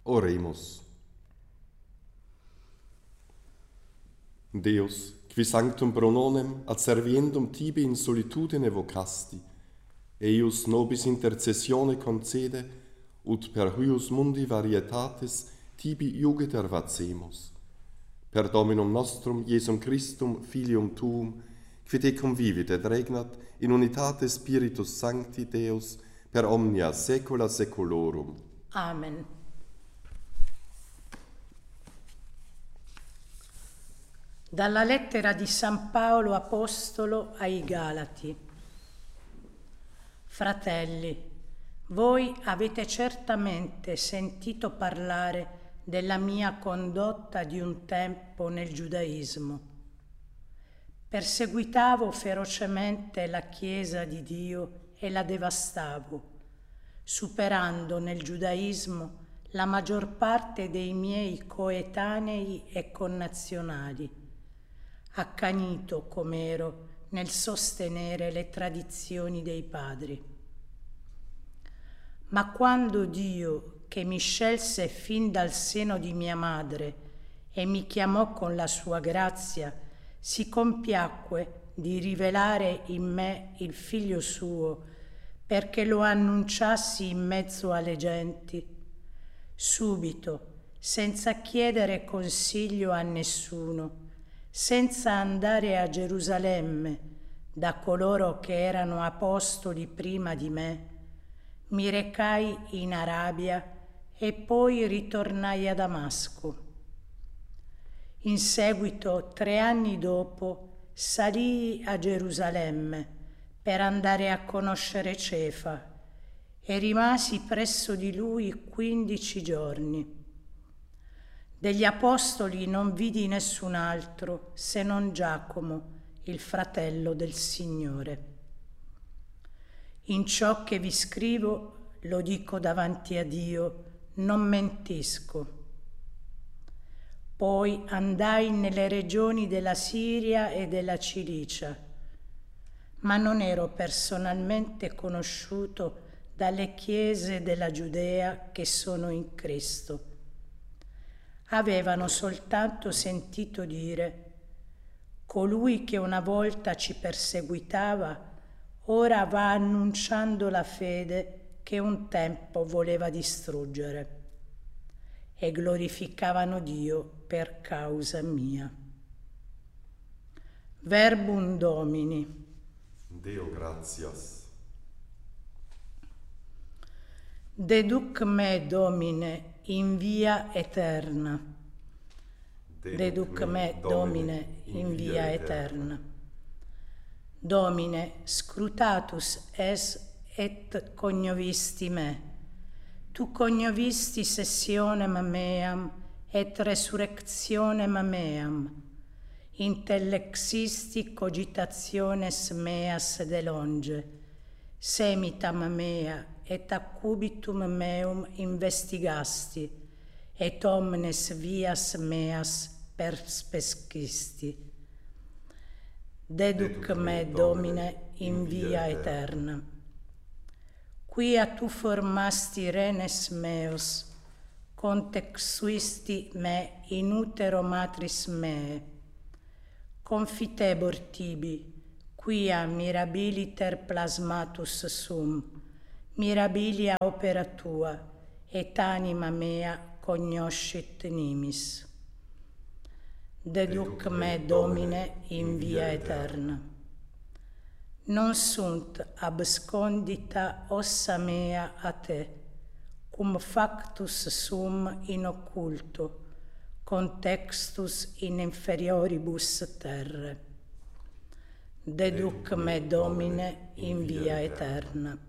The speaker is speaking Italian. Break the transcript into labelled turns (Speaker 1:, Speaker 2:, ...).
Speaker 1: Oremus. Deus, qui sanctum prononem ad serviendum tibi in solitudine vocasti, eius nobis intercessione concede, ut per huius mundi varietatis tibi iugiter vacemus. Per Dominum nostrum, Iesum Christum, Filium Tuum, qui te convivit et regnat in unitate Spiritus Sancti Deus, per omnia saecula saeculorum.
Speaker 2: Amen. Dalla lettera di San Paolo Apostolo ai Galati. Fratelli, voi avete certamente sentito parlare della mia condotta di un tempo nel giudaismo. Perseguitavo ferocemente la Chiesa di Dio e la devastavo, superando nel giudaismo la maggior parte dei miei coetanei e connazionali, accanito com'ero nel sostenere le tradizioni dei padri. Ma quando Dio, che mi scelse fin dal seno di mia madre e mi chiamò con la sua grazia, si compiacque di rivelare in me il Figlio suo, perché lo annunciassi in mezzo alle genti, subito, senza chiedere consiglio a nessuno, senza andare a Gerusalemme da coloro che erano apostoli prima di me, mi recai in Arabia e poi ritornai a Damasco. In seguito, 3 anni dopo, salii a Gerusalemme per andare a conoscere Cefa e rimasi presso di lui 15 giorni. Degli apostoli non vidi nessun altro se non Giacomo, il fratello del Signore. In ciò che vi scrivo, lo dico davanti a Dio, non mentisco. Poi andai nelle regioni della Siria e della Cilicia, ma non ero personalmente conosciuto dalle chiese della Giudea che sono in Cristo. Avevano soltanto sentito dire: colui che una volta ci perseguitava ora va annunciando la fede che un tempo voleva distruggere, e glorificavano Dio per causa mia. Verbum Domini.
Speaker 1: Deo gratias.
Speaker 2: Deduc me, Domine, in via eterna. Deduc me, Domine, in via eterna. Domine, scrutatus es et cognovisti me. Tu cognovisti sessionem meam et resurrectionem meam. Intellexisti cogitationes meas de longe. Semitam mea et accubitum meum investigasti, et omnes vias meas perspescisti. Deduc me, Domine, in via eterna. Quia tu formasti renes meos, contexuisti me in utero matris mee. Confitebor tibi, quia mirabiliter plasmatus sum, mirabilia opera tua, et anima mea cognoscit nimis. Deduc me, Domine, in via eterna. Non sunt abscondita ossa mea a te, cum factus sum in occulto, contextus in inferioribus terre. Deduc me, Domine, in via eterna.